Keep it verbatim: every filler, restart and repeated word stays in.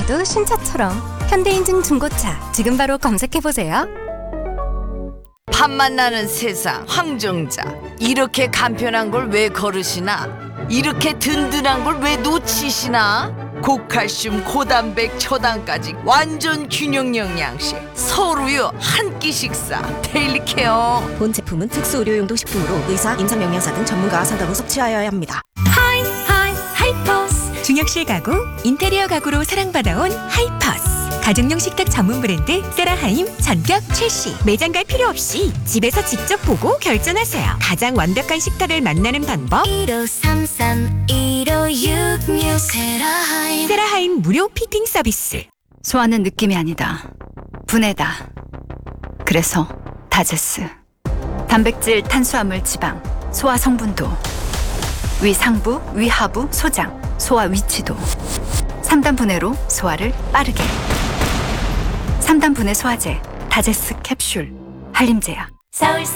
봐도 신차처럼. 현대인증 중고차 지금 바로 검색해보세요. 밥만 나는 세상 황정자, 이렇게 간편한 걸 왜 거르시나? 이렇게 든든한 걸 왜 놓치시나? 고칼슘, 고단백, 초당까지 완전 균형 영양식 서울우유 한 끼 식사 데일리 케어. 본 제품은 특수 의료용도 식품으로 의사, 임상영양사 등 전문가와 상담 후 섭취하여야 합니다. 하이 하이 하이퍼스. 중역실 가구, 인테리어 가구로 사랑받아온 하이퍼스. 가정용 식탁 전문 브랜드 세라하임 전격 출시. 매장 갈 필요 없이 집에서 직접 보고 결정하세요. 가장 완벽한 식탁을 만나는 방법. 일오삼삼 일오육육 세라하임. 세라하임 무료 피팅 서비스. 소화는 느낌이 아니다. 분해다. 그래서 다제스. 단백질, 탄수화물, 지방, 소화 성분도, 위 상부, 위 하부, 소장, 소화 위치도. 삼 단 분해로 소화를 빠르게. 삼 단 분해 소화제 다제스 캡슐 한림제약. 서울